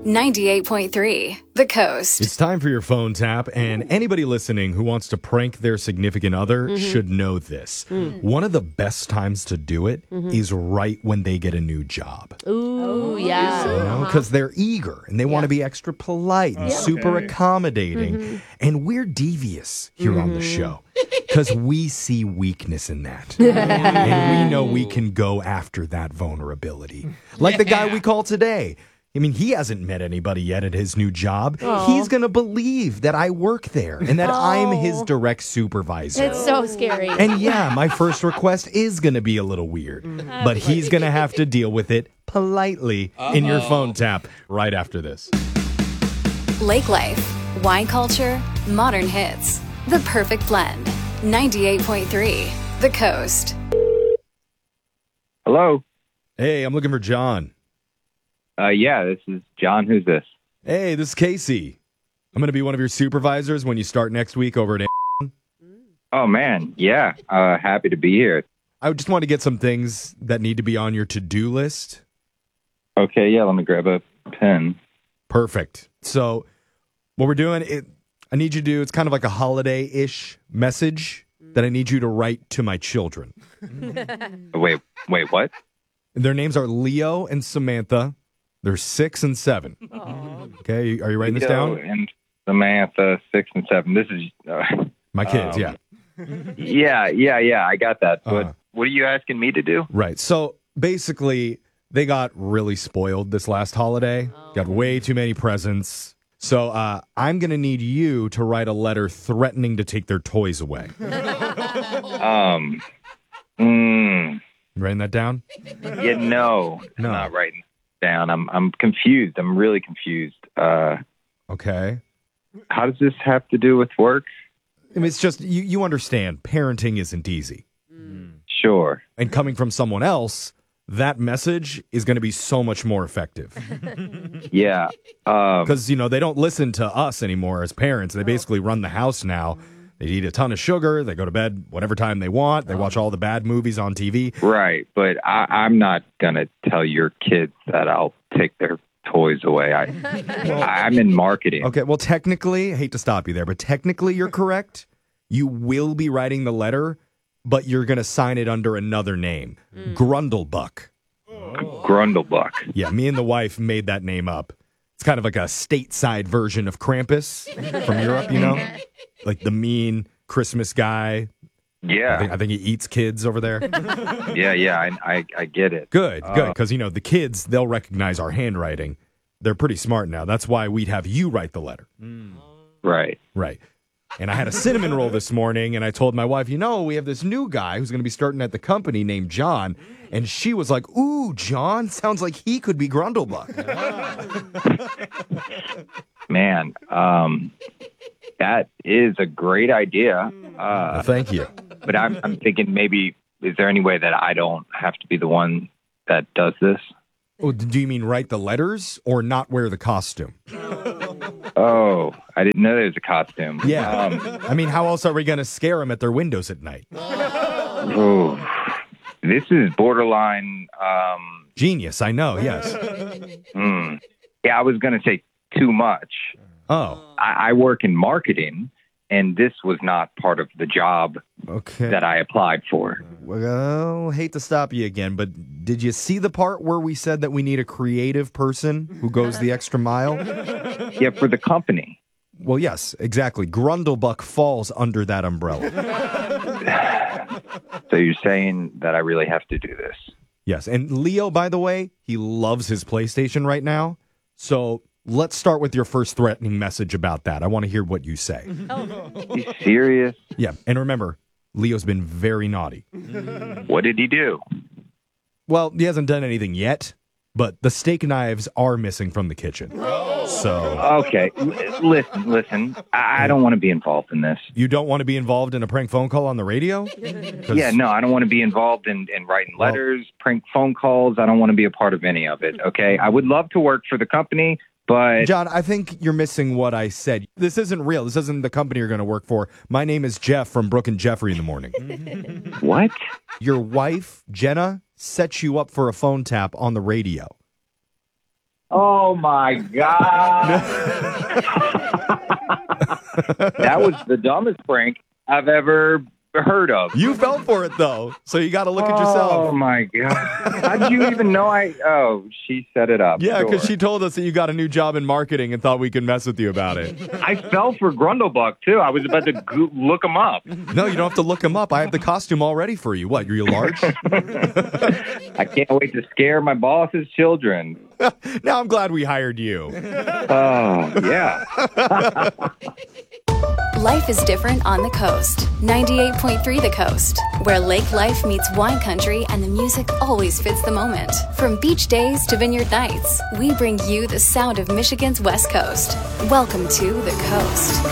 98.3 The Coast. It's time for your phone tap, and anybody listening who wants to prank their significant other should know this. One of the best times to do it is right when they get a new job. Ooh, yeah. Because they're eager and they want to be extra polite and super accommodating. And we're devious here on the show because we see weakness in that. And we know we can go after that vulnerability. Like the guy we call today. I mean, he hasn't met anybody yet at his new job. He's going to believe that I work there and that I'm his direct supervisor. It's so scary. And yeah, my first request is going to be a little weird, but he's going to have to deal with it politely in your phone tap right after this. Lake life, wine culture, modern hits. The perfect blend. 98.3 The Coast. Hello. Hey, I'm looking for John. Yeah, this is John. Who's this? Hey, this is Casey. I'm going to be one of your supervisors when you start next week over at Oh, man. Yeah. Happy to be here. I just want to get some things that need to be on your to-do list. Okay, yeah, let me grab a pen. Perfect. So what we're doing, I need you to do, it's kind of like a holiday-ish message that I need you to write to my children. Wait, what? Their names are Leo and Samantha. They're 6 and 7. Okay, are you writing this Leo down? and Samantha, 6 and 7. This is... My kids, yeah. Yeah, I got that. But what are you asking me to do? Right. So basically, they got really spoiled this last holiday. Got way too many presents. So I'm going to need you to write a letter threatening to take their toys away. You writing that down? Yeah, no. I'm not writing down. I'm confused. I'm really confused. Okay. How does this have to do with work? I mean, it's just, you understand, parenting isn't easy. Sure. And coming from someone else, that message is going to be so much more effective. Yeah. Because, they don't listen to us anymore as parents. They basically run the house now. They eat a ton of sugar. They go to bed whatever time they want. They watch all the bad movies on TV. Right. But I'm not going to tell your kids that I'll take their toys away. I'm in marketing. Okay, well, technically, I hate to stop you there, but technically you're correct. You will be writing the letter, but you're going to sign it under another name. Grundlebuck. Grundlebuck. Yeah, me and the wife made that name up. It's kind of like a stateside version of Krampus from Europe, Like the mean Christmas guy. Yeah. I think he eats kids over there. Yeah, I get it. Good, because, the kids, they'll recognize our handwriting. They're pretty smart now. That's why we'd have you write the letter. Right. And I had a cinnamon roll this morning, and I told my wife, we have this new guy who's going to be starting at the company named John. And she was like, ooh, John, sounds like he could be Grundlebuck. Man, that is a great idea. Thank you. But I'm thinking maybe, is there any way that I don't have to be the one that does this? Oh, do you mean write the letters or not wear the costume? Oh, I didn't know there was a costume. Yeah. I mean, how else are we going to scare them at their windows at night? Oh, this is borderline... Genius, I know, yes. Yeah, I was going to say too much. Oh. I work in marketing, and this was not part of the job that I applied for. Well, hate to stop you again, but did you see the part where we said that we need a creative person who goes the extra mile? Yeah, for the company. Well, yes, exactly. Grundlebuck falls under that umbrella. So you're saying that I really have to do this? Yes, and Leo, by the way, he loves his PlayStation right now, so... Let's start with your first threatening message about that. I want to hear what you say. You serious? Yeah, and remember, Leo's been very naughty. What did he do? Well, he hasn't done anything yet, but the steak knives are missing from the kitchen. So... Okay, listen. I don't want to be involved in this. You don't want to be involved in a prank phone call on the radio? Yeah, no, I don't want to be involved in writing letters, prank phone calls. I don't want to be a part of any of it, okay? I would love to work for the company, but... John, I think you're missing what I said. This isn't real. This isn't the company you're going to work for. My name is Jeff from Brooke and Jeffrey in the morning. What? Your wife, Jenna, set you up for a phone tap on the radio. Oh my God. That was the dumbest prank I've ever heard of. You fell for it, though, so you got to look at yourself. Oh my God. How'd you even know she set it up? Yeah, because Sure. she told us that you got a new job in marketing and thought we could mess with you about it. I fell for Grundlebuck, too. I was about to look him up. No, you don't have to look him up. I have the costume all ready for you. What, you're large? I can't wait to scare my boss's children. Now I'm glad we hired you. Oh, yeah. Life is different on the coast. 98.3 The Coast, where lake life meets wine country and the music always fits the moment. From beach days to vineyard nights, we bring you the sound of Michigan's West Coast. Welcome to The Coast.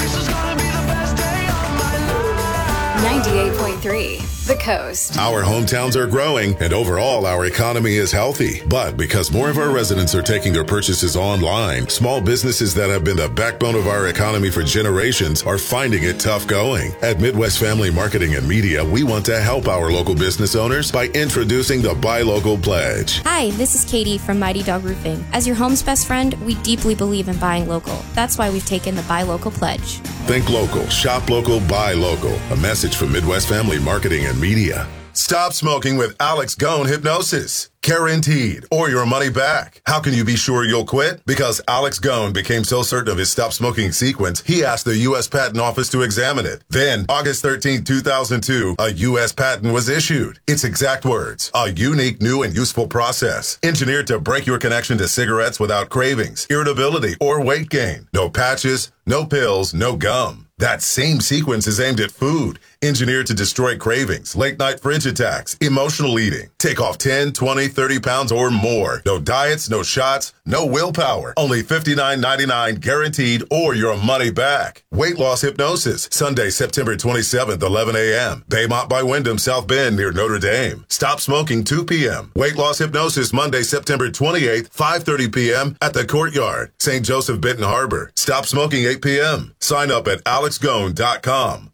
98.3 The Coast. Our hometowns are growing, and overall, our economy is healthy. But because more of our residents are taking their purchases online, small businesses that have been the backbone of our economy for generations are finding it tough going. At Midwest Family Marketing and Media, we want to help our local business owners by introducing the Buy Local Pledge. Hi, this is Katie from Mighty Dog Roofing. As your home's best friend, we deeply believe in buying local. That's why we've taken the Buy Local Pledge. Think local, shop local, buy local. A message from Midwest Family Marketing and Media. Stop smoking with Alex Gone Hypnosis. Guaranteed, or your money back. How can you be sure you'll quit? Because Alex Gone became so certain of his stop smoking sequence, he asked the U.S. Patent Office to examine it. Then, August 13, 2002, a U.S. patent was issued. Its exact words: a unique, new, and useful process, engineered to break your connection to cigarettes without cravings, irritability, or weight gain. No patches, no pills, no gum. That same sequence is aimed at food, engineered to destroy cravings, late-night fridge attacks, emotional eating. Take off 10, 20, 30 pounds or more. No diets, no shots, no willpower. Only $59.99 guaranteed or your money back. Weight loss hypnosis, Sunday, September 27th, 11 a.m. Baymont by Wyndham, South Bend near Notre Dame. Stop smoking 2 p.m. Weight loss hypnosis, Monday, September 28th, 5:30 p.m. at the Courtyard, St. Joseph, Benton Harbor. Stop smoking 8 p.m. Sign up at alexgone.com.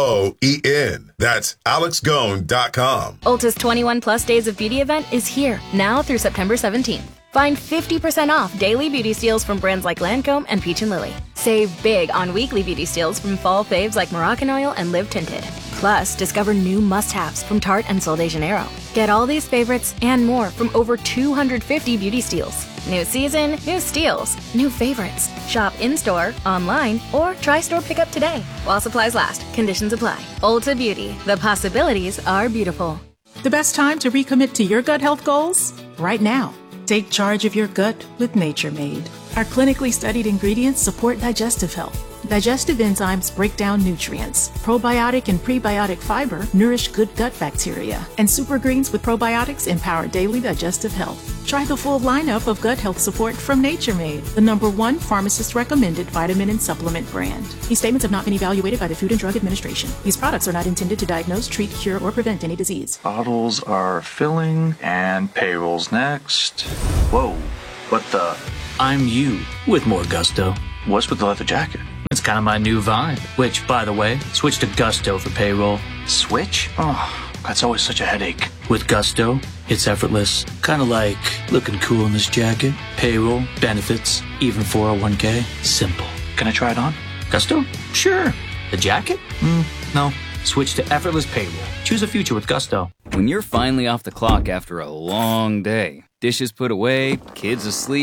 G-O-E-N. That's alexgone.com. Ulta's 21 Plus Days of Beauty event is here, now through September 17th. Find 50% off daily beauty steals from brands like Lancome and Peach & Lily. Save big on weekly beauty steals from fall faves like Moroccan Oil and Live Tinted. Plus, discover new must-haves from Tarte and Sol de Janeiro. Get all these favorites and more from over 250 beauty steals. New season, new steals, new favorites. Shop in-store, online, or try store pickup today. While supplies last, conditions apply. Ulta Beauty, the possibilities are beautiful. The best time to recommit to your gut health goals? Right now. Take charge of your gut with Nature Made. Our clinically studied ingredients support digestive health. Digestive enzymes break down nutrients. Probiotic and prebiotic fiber nourish good gut bacteria. And super greens with probiotics empower daily digestive health. Try the full lineup of gut health support from Nature Made, the #1 pharmacist-recommended vitamin and supplement brand. These statements have not been evaluated by the Food and Drug Administration. These products are not intended to diagnose, treat, cure, or prevent any disease. Bottles are filling, and payroll's next. Whoa, what the? I'm you with more gusto. What's with the leather jacket? It's kind of my new vibe, which, by the way, switch to Gusto for payroll. Switch? Oh, that's always such a headache. With Gusto, it's effortless. Kind of like looking cool in this jacket. Payroll, benefits, even 401k. Simple. Can I try it on? Gusto? Sure. The jacket? No. Switch to effortless payroll. Choose a future with Gusto. When you're finally off the clock after a long day, dishes put away, kids asleep,